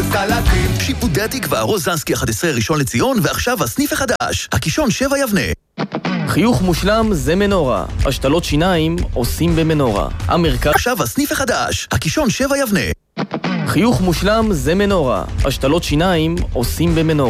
וצלחים. שיפודי התקווה, רוזנסקי 11 ראשון לציון, ועכשיו הסניף החדש, הקישון 7 יבנה. חיוך מושלם זה מנורה, השתלות שיניים עושים במנורה. המרכז עכשיו הסניף החדש, הקישון 7 יבנה. חיוך מושלם זה מנורה, השתלות שיניים עושים במנורה.